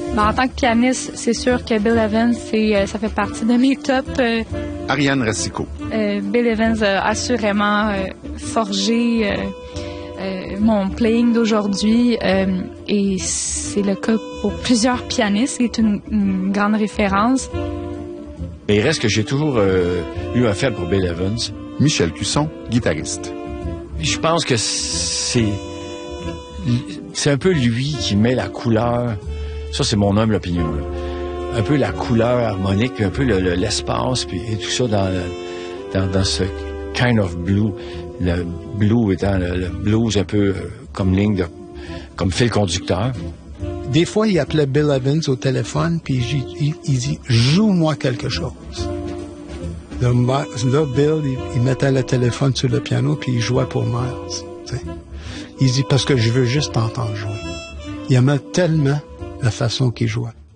En tant que pianiste, c'est sûr que Bill Evans, ça fait partie de mes tops. Ariane Racicot. Bill Evans a assurément forgé mon playing d'aujourd'hui et c'est le cas pour plusieurs pianistes. C'est une grande référence. Mais il reste que j'ai toujours eu un faible pour Bill Evans. Michel Cusson, guitariste. Je pense que c'est un peu lui qui met la couleur. Ça, c'est mon humble opinion. Là. Un peu la couleur harmonique, puis un peu l'espace, puis et tout ça dans ce kind of blue. Le blue étant le blues un peu comme ligne, comme fil conducteur. Des fois, il appelait Bill Evans au téléphone, puis il dit « Joue-moi quelque chose ». Là, Bill, il mettait le téléphone sur le piano, puis il jouait pour Miles. T'sais. Il dit « Parce que je veux juste t'entendre jouer ». Il aimait tellement la façon qu'il jouait.